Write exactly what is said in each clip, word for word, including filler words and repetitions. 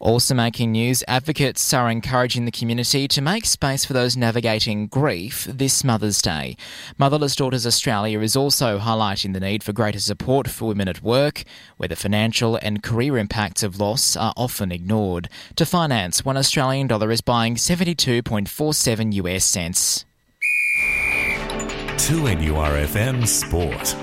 Also making news, advocates are encouraging the community to make space for those navigating grief this Mother's Day. Motherless Daughters Australia is also highlighting the need for greater support for women at work, where the financial and career impacts of loss are often ignored. To finance, one Australian dollar is buying seventy-two point four seven US cents. two N U R F M Sport.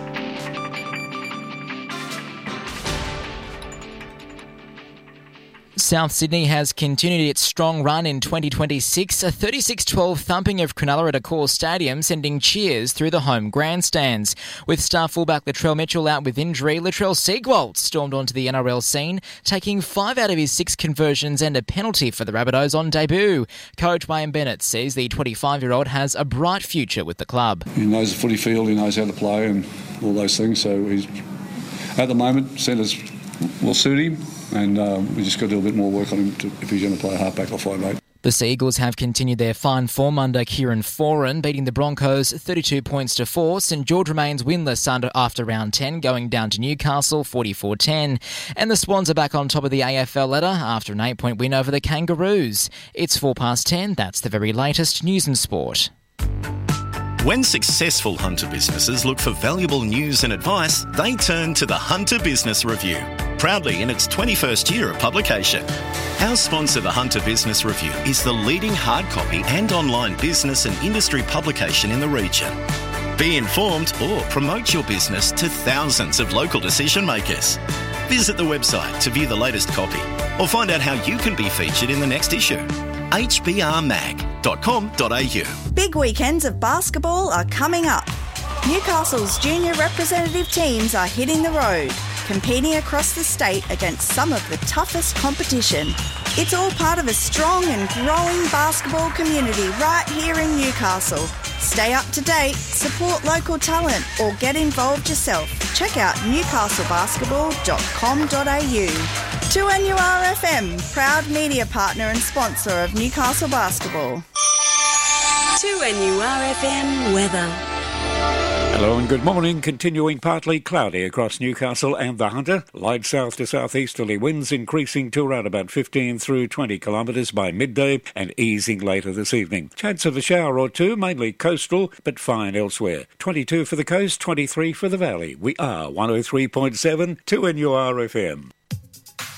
South Sydney has continued its strong run in twenty twenty-six, a thirty-six twelve thumping of Cronulla at Accor Stadium, sending cheers through the home grandstands. With star fullback Latrell Mitchell out with injury, Latrell Seagwalt stormed onto the N R L scene, taking five out of his six conversions and a penalty for the Rabbitohs on debut. Coach Wayne Bennett says the twenty-five-year-old has a bright future with the club. He knows the footy field, he knows how to play and all those things, so he's, at the moment, centres will suit him. And um, we just got to do a bit more work on him to, if he's going to play halfback or five eight. The Seagulls have continued their fine form under Kieran Foran, beating the Broncos thirty-two points to four. St George remains winless under, after round ten, going down to Newcastle forty-four ten. And the Swans are back on top of the A F L ladder after an eight-point win over the Kangaroos. It's four past ten. That's the very latest news and sport. When successful Hunter businesses look for valuable news and advice, they turn to the Hunter Business Review, proudly in its twenty-first year of publication. Our sponsor, the Hunter Business Review, is the leading hard copy and online business and industry publication in the region. Be informed or promote your business to thousands of local decision makers. Visit the website to view the latest copy or find out how you can be featured in the next issue. h b r mag dot com dot a u. Big weekends of basketball are coming up. Newcastle's junior representative teams are hitting the road, competing across the state against some of the toughest competition. It's all part of a strong and growing basketball community right here in Newcastle. Stay up to date, support local talent, or get involved yourself. Check out newcastle basketball dot com dot a u. two N U R F M, proud media partner and sponsor of Newcastle Basketball. two N U R F M weather. Hello and good morning. Continuing partly cloudy across Newcastle and the Hunter. Light south to southeasterly winds increasing to around about fifteen through twenty kilometres by midday and easing later this evening. Chance of a shower or two, mainly coastal, but fine elsewhere. twenty-two for the coast, twenty-three for the valley. We are one oh three point seven two N U R F M.